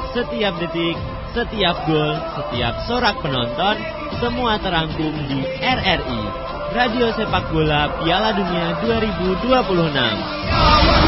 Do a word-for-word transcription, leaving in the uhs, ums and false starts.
setiap detik, setiap gol, setiap sorak penonton, semua terangkum di R R I, Radio Sepak Bola Piala Dunia dua ribu dua puluh enam.